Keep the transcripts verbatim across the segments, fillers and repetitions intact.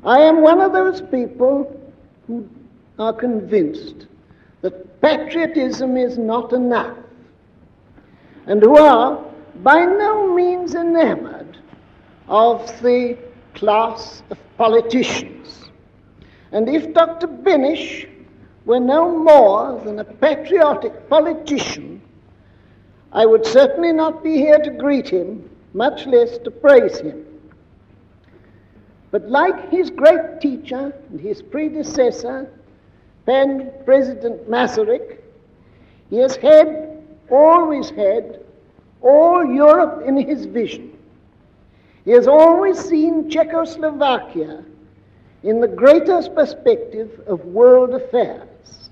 I am one of those people who are convinced that patriotism is not enough, and who are by no means enamored of the class of politicians. And if Doctor Benish were no more than a patriotic politician, I would certainly not be here to greet him, much less to praise him. But like his great teacher and his predecessor, Pan President Masaryk, he has had, always had, all Europe in his vision. He has always seen Czechoslovakia in the greatest perspective of world affairs.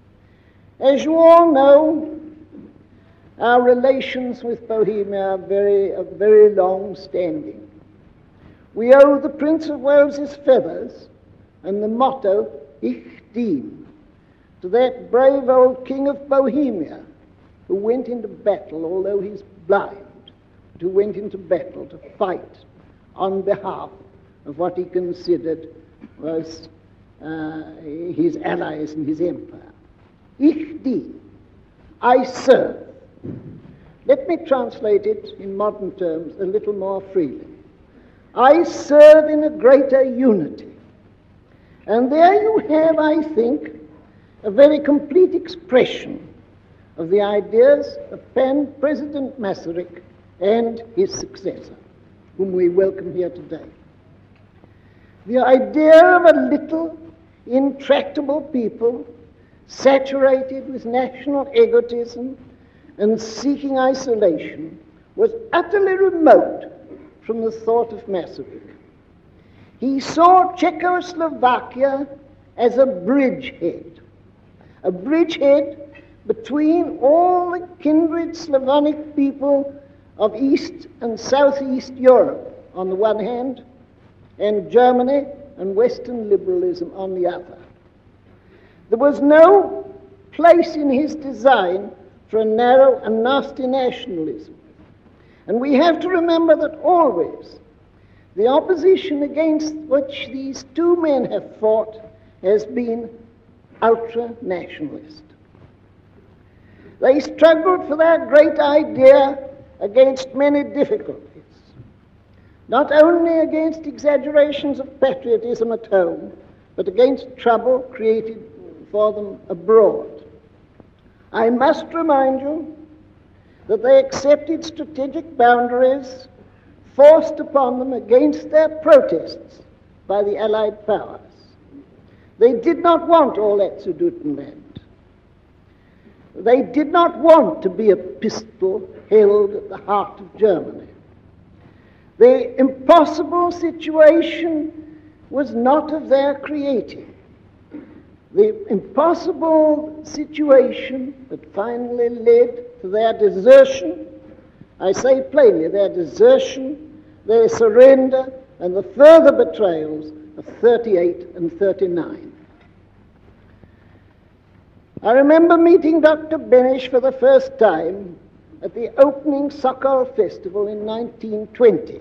As you all know, our relations with Bohemia are very, are very long standing. We owe the Prince of Wales's feathers and the motto, Ich dien, to that brave old King of Bohemia who went into battle, although he's blind, but who went into battle to fight on behalf of what he considered was uh, his allies and his empire. Ich dien, I serve. Let me translate it in modern terms a little more freely. I serve in a greater unity. And there you have, I think, a very complete expression of the ideas of Pan President Masaryk and his successor, whom we welcome here today. The idea of a little, intractable people saturated with national egotism and seeking isolation was utterly remote from the thought of Masaryk. He saw Czechoslovakia as a bridgehead, a bridgehead between all the kindred Slavonic people of East and Southeast Europe on the one hand, and Germany and Western liberalism on the other. There was no place in his design for a narrow and nasty nationalism. And we have to remember that always the opposition against which these two men have fought has been ultra-nationalist. They struggled for their great idea against many difficulties, not only against exaggerations of patriotism at home, but against trouble created for them abroad. I must remind you that they accepted strategic boundaries forced upon them against their protests by the Allied powers. They did not want all that Sudetenland. They did not want to be a pistol held at the heart of Germany. The impossible situation was not of their creating. The impossible situation that finally led to their desertion, I say plainly, their desertion, their surrender, and the further betrayals of thirty-eight and thirty-nine. I remember meeting Doctor Benish for the first time at the opening Sokol Festival in nineteen twenty.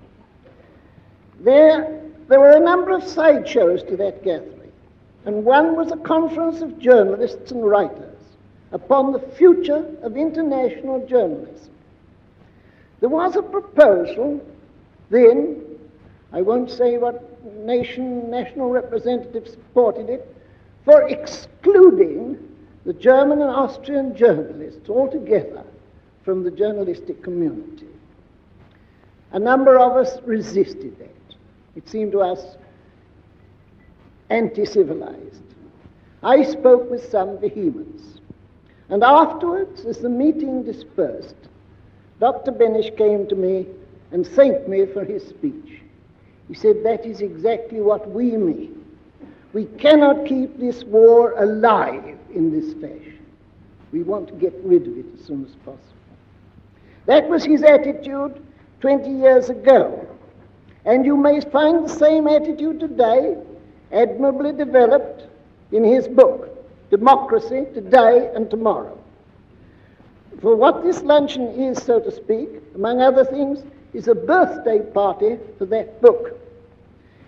There, there were a number of sideshows to that gathering, and one was a conference of journalists and writers upon the future of international journalism. There was a proposal then, I won't say what nation, national representatives supported it, for excluding the German and Austrian journalists altogether from the journalistic community. A number of us resisted that. It seemed to us anti-civilized. I spoke with some vehemence. And afterwards, as the meeting dispersed, Doctor Benish came to me and thanked me for his speech. He said, that is exactly what we mean. We cannot keep this war alive in this fashion. We want to get rid of it as soon as possible. That was his attitude twenty years ago. And you may find the same attitude today, admirably developed in his book, Democracy, Today and Tomorrow. For what this luncheon is, so to speak, among other things, is a birthday party for that book.